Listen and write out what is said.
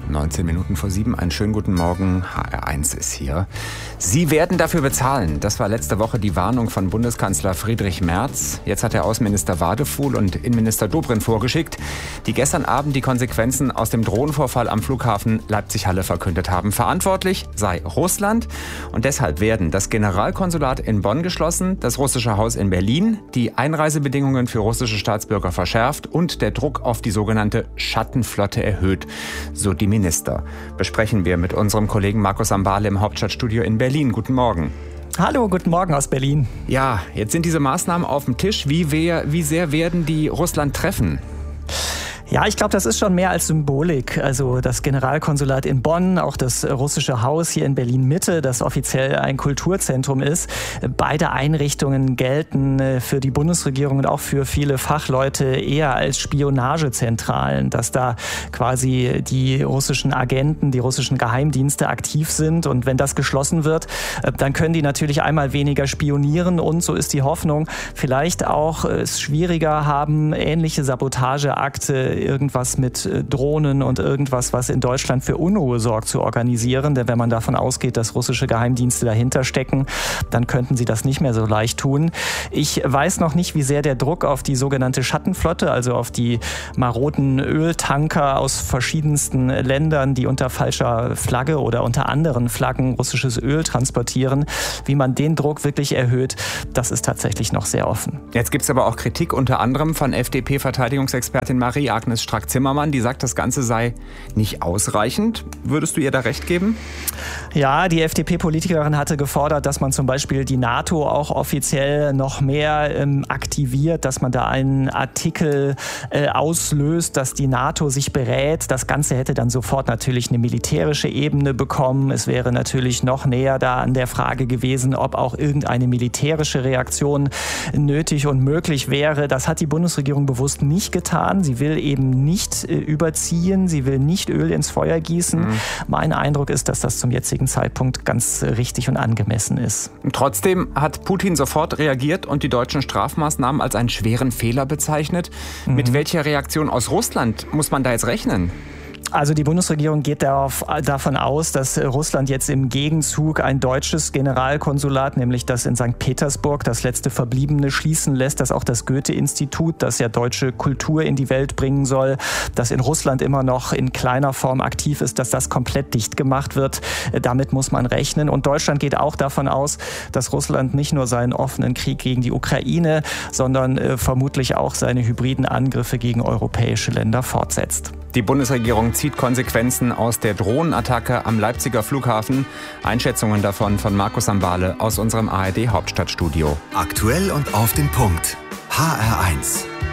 19 Minuten vor 7. Einen schönen guten Morgen. HR1 ist hier. Sie werden dafür bezahlen. Das war letzte Woche die Warnung von Bundeskanzler Friedrich Merz. Jetzt hat der Außenminister Wadefuhl und Innenminister Dobrindt vorgeschickt, die gestern Abend die Konsequenzen aus dem Drohnenvorfall am Flughafen Leipzig-Halle verkündet haben. Verantwortlich sei Russland. Und deshalb werden das Generalkonsulat in Bonn geschlossen, das russische Haus in Berlin, die Einreisebedingungen für russische Staatsbürger verschärft und der Druck auf die sogenannte Schattenflotte erhöht, so die Minister. Besprechen wir mit unserem Kollegen Markus Sambale im Hauptstadtstudio in Berlin. Guten Morgen. Hallo, guten Morgen aus Berlin. Ja, jetzt sind diese Maßnahmen auf dem Tisch. Wie sehr werden die Russland treffen? Ja, ich glaube, das ist schon mehr als Symbolik. Also das Generalkonsulat in Bonn, auch das russische Haus hier in Berlin-Mitte, das offiziell ein Kulturzentrum ist. Beide Einrichtungen gelten für die Bundesregierung und auch für viele Fachleute eher als Spionagezentralen, dass da quasi die russischen Agenten, die russischen Geheimdienste aktiv sind. Und wenn das geschlossen wird, dann können die natürlich einmal weniger spionieren und, so ist die Hoffnung, vielleicht auch es schwieriger haben, ähnliche Sabotageakte, irgendwas mit Drohnen und irgendwas, was in Deutschland für Unruhe sorgt, zu organisieren. Denn wenn man davon ausgeht, dass russische Geheimdienste dahinter stecken, dann könnten sie das nicht mehr so leicht tun. Ich weiß noch nicht, wie sehr der Druck auf die sogenannte Schattenflotte, also auf die maroden Öltanker aus verschiedensten Ländern, die unter falscher Flagge oder unter anderen Flaggen russisches Öl transportieren, wie man den Druck wirklich erhöht, das ist tatsächlich noch sehr offen. Jetzt gibt es aber auch Kritik unter anderem von FDP-Verteidigungsexpertin Marie-Agnes Strack-Zimmermann, die sagt, das Ganze sei nicht ausreichend. Würdest du ihr da recht geben? Ja, die FDP-Politikerin hatte gefordert, dass man zum Beispiel die NATO auch offiziell noch mehr aktiviert, dass man da einen Artikel auslöst, dass die NATO sich berät. Das Ganze hätte dann sofort natürlich eine militärische Ebene bekommen. Es wäre natürlich noch näher da an der Frage gewesen, ob auch irgendeine militärische Reaktion nötig und möglich wäre. Das hat die Bundesregierung bewusst nicht getan. Sie will eben nicht überziehen, sie will nicht Öl ins Feuer gießen. Mein Eindruck ist, dass das zum jetzigen Zeitpunkt ganz richtig und angemessen ist. Trotzdem hat Putin sofort reagiert und die deutschen Strafmaßnahmen als einen schweren Fehler bezeichnet. Mit welcher Reaktion aus Russland muss man da jetzt rechnen? Also die Bundesregierung geht davon aus, dass Russland jetzt im Gegenzug ein deutsches Generalkonsulat, nämlich das in St. Petersburg, das letzte Verbliebene, schließen lässt, dass auch das Goethe-Institut, das ja deutsche Kultur in die Welt bringen soll, das in Russland immer noch in kleiner Form aktiv ist, dass das komplett dicht gemacht wird. Damit muss man rechnen. Und Deutschland geht auch davon aus, dass Russland nicht nur seinen offenen Krieg gegen die Ukraine, sondern vermutlich auch seine hybriden Angriffe gegen europäische Länder fortsetzt. Die Bundesregierung zieht Konsequenzen aus der Drohnenattacke am Leipziger Flughafen. Einschätzungen davon von Markus Sambale aus unserem ARD-Hauptstadtstudio. Aktuell und auf den Punkt. HR1.